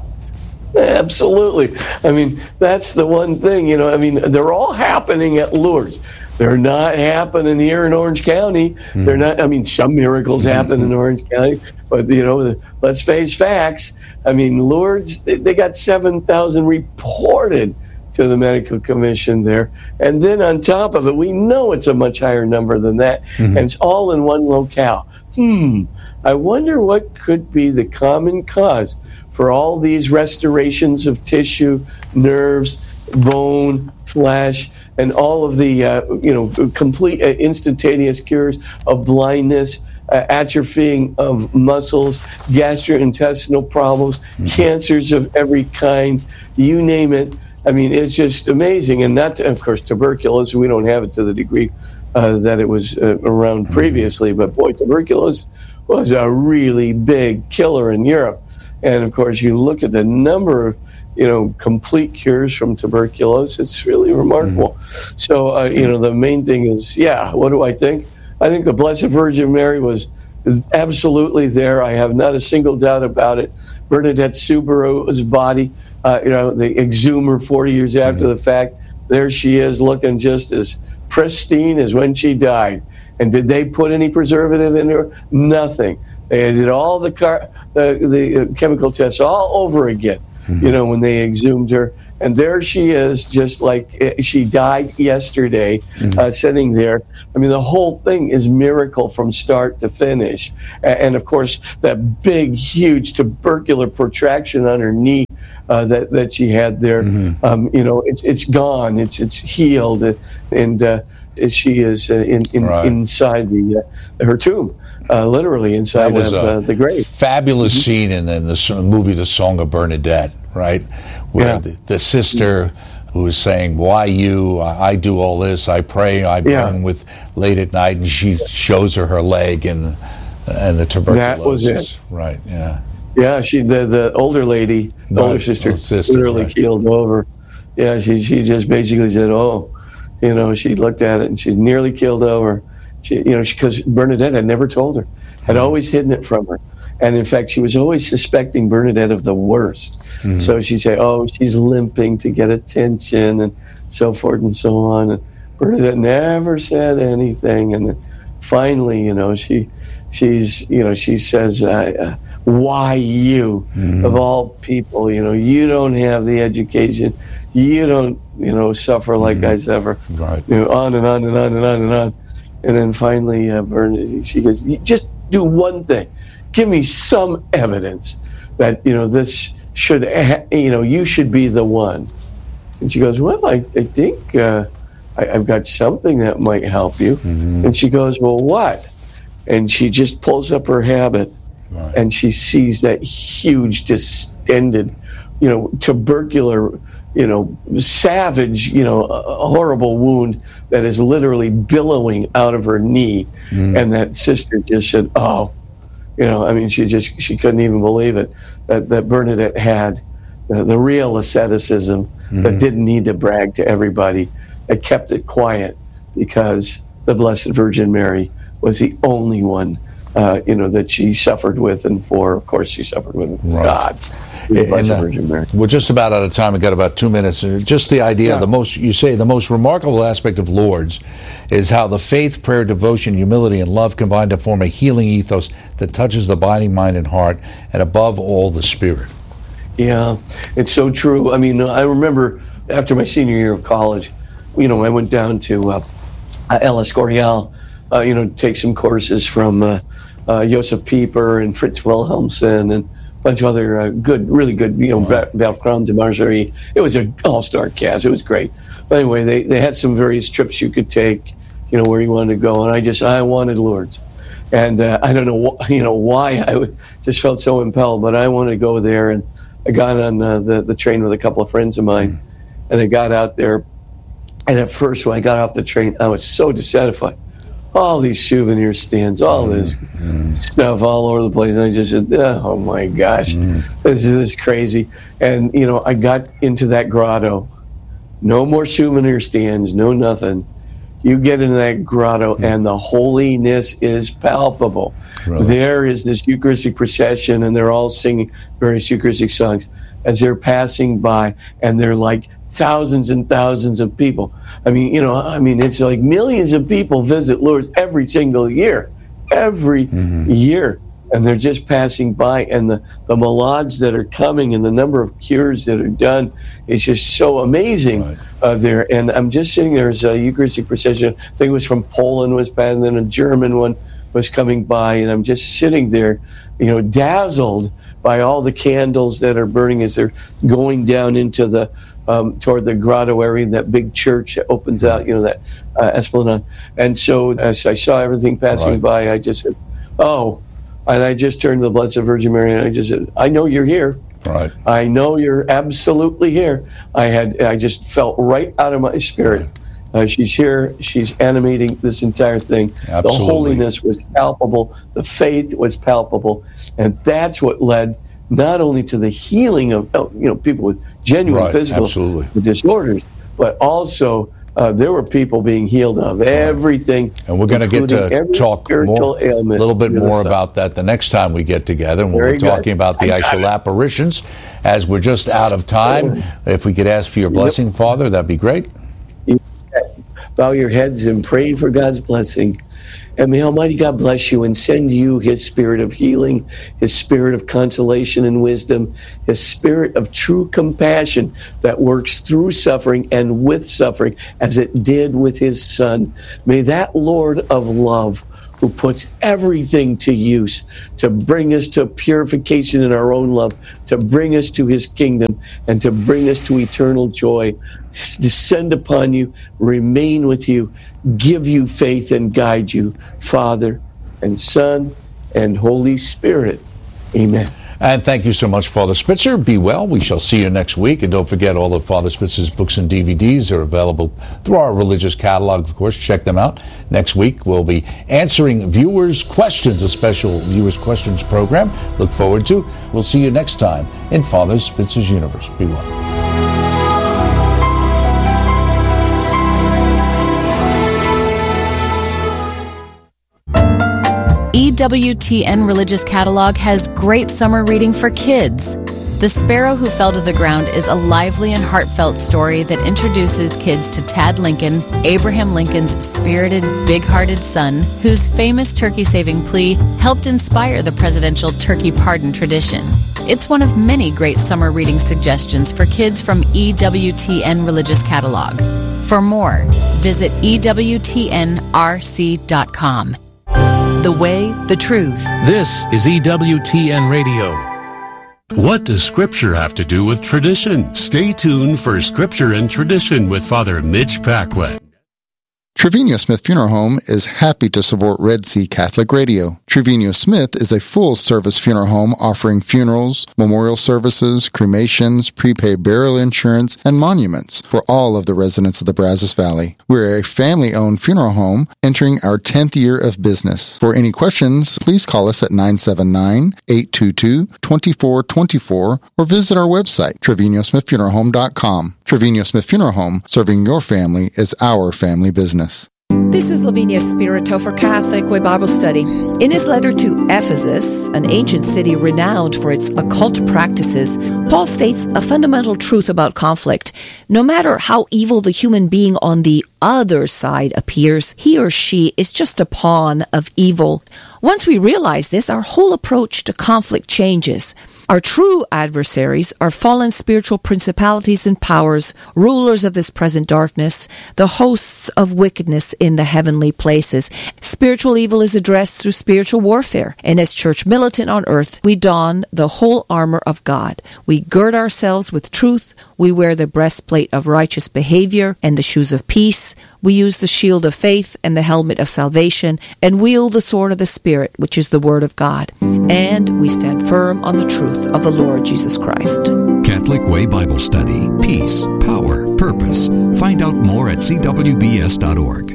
Absolutely. I mean, that's the one thing, you know, I mean, they're all happening at Lourdes. They're not happening here in Orange County. Mm. They're not, I mean, some miracles mm-hmm. happen in Orange County, but, you know, let's face facts. I mean, Lourdes, they, they got seven thousand reported to the Medical Commission there. And then on top of it, we know it's a much higher number than that. Mm-hmm. And it's all in one locale. Hmm. I wonder what could be the common cause for all these restorations of tissue, nerves, bone, flesh, and all of the, uh, you know, complete uh, instantaneous cures of blindness, uh, atrophying of muscles, gastrointestinal problems, mm-hmm. cancers of every kind, you name it. I mean, it's just amazing. And that, of course, tuberculosis, we don't have it to the degree uh, that it was uh, around mm-hmm. previously. But, boy, tuberculosis was a really big killer in Europe. And, of course, you look at the number of you know, complete cures from tuberculosis. It's really remarkable. Mm-hmm. So, uh, you know, the main thing is, yeah, what do I think? I think the Blessed Virgin Mary was absolutely there. I have not a single doubt about it. Bernadette Soubirous' body, uh, you know, they exhumed her forty years after mm-hmm. the fact. There she is, looking just as pristine as when she died. And did they put any preservative in her? Nothing. They did all the car, the, the chemical tests all over again, mm-hmm. you know, when they exhumed her. And there she is, just like she died yesterday, mm-hmm. uh, sitting there. I mean, the whole thing is miracle from start to finish. And, and of course, that big, huge tubercular protraction on her knee uh, that that she had there, mm-hmm. um, you know, it's it's gone. It's it's healed, and uh, she is uh, in, in right. inside the uh, her tomb, uh, literally inside of uh, the grave. Fabulous mm-hmm. scene in, in the movie The Song of Bernadette, right, where yeah. the, the sister who is saying, "Why you? I do all this. I pray. I burn yeah. with late at night," and she shows her her leg and and the tuberculosis. That was it, right? Yeah. Yeah, she the, the older lady, the no, older sister, sister literally right. keeled over. Yeah, she she just basically said, "Oh," you know, she looked at it and she nearly keeled over. She, you know, because Bernadette had never told her, had mm-hmm. always hidden it from her, and in fact, she was always suspecting Bernadette of the worst. Mm-hmm. So she'd say, "Oh, she's limping to get attention," and so forth and so on. And Bernadette never said anything, and then finally, you know, she she's you know she says. Uh, uh, Why you, mm-hmm. of all people? You know, you don't have the education. You don't, you know, suffer like mm-hmm. I suffer. Right. You know, on and on and on and on and on. And then finally, uh, Bernadette, she goes, just do one thing. Give me some evidence that, you know, this should, ha- you know, you should be the one. And she goes, well, I, I think uh, I, I've got something that might help you. Mm-hmm. And she goes, well, what? And she just pulls up her habit. Right. And she sees that huge, distended, you know, tubercular, you know, savage, you know, a horrible wound that is literally billowing out of her knee. Mm. And that sister just said, oh, you know, I mean, she just, she couldn't even believe it, that, that Bernadette had the, the real asceticism mm-hmm. that didn't need to brag to everybody, that kept it quiet because the Blessed Virgin Mary was the only one Uh, you know, that she suffered with, and for, of course, she suffered with right. God. And, uh, Virgin Mary. We're just about out of time. We've got about two minutes. Just the idea, yeah. the most, you say, the most remarkable aspect of Lourdes is how the faith, prayer, devotion, humility, and love combine to form a healing ethos that touches the body, mind, and heart, and above all, the spirit. Yeah, it's so true. I mean, I remember after my senior year of college, you know, I went down to uh, El Escorial, uh, you know, take some courses from uh, Uh, Josef Pieper and Fritz Wilhelmsen and a bunch of other uh, good, really good, you know, wow. Bertrand de Margerie. It was an all-star cast. It was great. But anyway, they, they had some various trips you could take, you know, where you wanted to go. And I just, I wanted Lourdes. And uh, I don't know, wh- you know, why I just felt so impelled, but I wanted to go there. And I got on uh, the, the train with a couple of friends of mine. Mm. And I got out there. And at first, when I got off the train, I was so dissatisfied. All these souvenir stands, all this mm. stuff all over the place. And I just said, oh my gosh, mm. this is this crazy. And, you know, I got into that grotto. No more souvenir stands, no nothing. You get into that grotto mm. and the holiness is palpable. Really? There is this Eucharistic procession and they're all singing various Eucharistic songs as they're passing by, and they're like thousands and thousands of people. I mean, you know, I mean, it's like millions of people visit Lourdes every single year, every mm-hmm. year. And they're just passing by, and the, the malades that are coming and the number of cures that are done is just so amazing right. uh, there. And I'm just sitting there as a Eucharistic procession. I think it was from Poland was by, and then a German one was coming by, and I'm just sitting there, you know, dazzled by all the candles that are burning as they're going down into the Um, toward the grotto area, that big church that opens out, you know, that uh, esplanade. And so as I saw everything passing right. by, I just said, oh, and I just turned to the Blessed Virgin Mary and I just said, I know you're here. Right. I know you're absolutely here. I had, I just felt right out of my spirit. Right. Uh, she's here. She's animating this entire thing. Absolutely. The holiness was palpable. The faith was palpable. And that's what led not only to the healing of, you know, people with genuine right, physical absolutely. disorders, but also uh, there were people being healed of everything. And we're going to get to talk more, a little bit more about that the next time we get together. And we're talking about the actual apparitions. As we're just out of time, if we could ask for your blessing, yep. Father, that'd be great. Bow your heads and pray for God's blessing. And may Almighty God bless you and send you His spirit of healing, His spirit of consolation and wisdom, His spirit of true compassion that works through suffering and with suffering as it did with His Son. May that Lord of love, who puts everything to use to bring us to purification in our own love, to bring us to His kingdom, and to bring us to eternal joy, descend upon you, remain with you, give you faith and guide you, Father and Son and Holy Spirit. Amen. And thank you so much, Father Spitzer. Be well. We shall see you next week. And don't forget, all of Father Spitzer's books and D V Ds are available through our religious catalog, of course. Check them out. Next week, we'll be answering viewers' questions, a special viewers' questions program. Look forward to. We'll see you next time in Father Spitzer's Universe. Be well. E W T N Religious Catalog has great summer reading for kids. The Sparrow Who Fell to the Ground is a lively and heartfelt story that introduces kids to Tad Lincoln, Abraham Lincoln's spirited, big-hearted son, whose famous turkey-saving plea helped inspire the presidential turkey pardon tradition. It's one of many great summer reading suggestions for kids from E W T N Religious Catalog. For more, visit E W T N R C dot com. The way, the truth. This is E W T N Radio. What does Scripture have to do with tradition? Stay tuned for Scripture and Tradition with Father Mitch Paquette. Trevino Smith Funeral Home is happy to support Red Sea Catholic Radio. Trevino Smith is a full-service funeral home offering funerals, memorial services, cremations, prepaid burial insurance, and monuments for all of the residents of the Brazos Valley. We're a family-owned funeral home entering our tenth year of business. For any questions, please call us at nine seven nine, eight two two, two four two four or visit our website, Trevino Smith Funeral Home dot com. Trevino Smith Funeral Home, serving your family is our family business. This is Lavinia Spirito for Catholic Way Bible Study. In his letter to Ephesus, an ancient city renowned for its occult practices, Paul states a fundamental truth about conflict. No matter how evil the human being on the other side appears, he or she is just a pawn of evil. Once we realize this, our whole approach to conflict changes. Our true adversaries are fallen spiritual principalities and powers, rulers of this present darkness, the hosts of wickedness in the heavenly places. Spiritual evil is addressed through spiritual warfare, and as church militant on earth, we don the whole armor of God. We gird ourselves with truth, we wear the breastplate of righteous behavior and the shoes of peace, we use the shield of faith and the helmet of salvation, and wield the sword of the Spirit, which is the Word of God. And we stand firm on the truth of the Lord Jesus Christ. Catholic Way Bible Study. Peace, power, purpose. Find out more at c w b s dot org.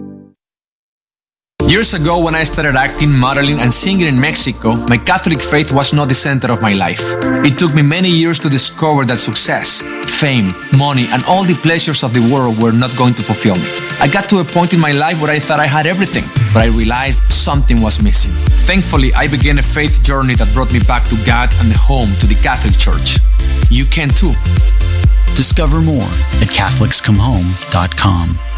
Years ago, when I started acting, modeling, and singing in Mexico, my Catholic faith was not the center of my life. It took me many years to discover that success, fame, money, and all the pleasures of the world were not going to fulfill me. I got to a point in my life where I thought I had everything, but I realized something was missing. Thankfully, I began a faith journey that brought me back to God and the home to the Catholic Church. You can too. Discover more at Catholics Come Home dot com.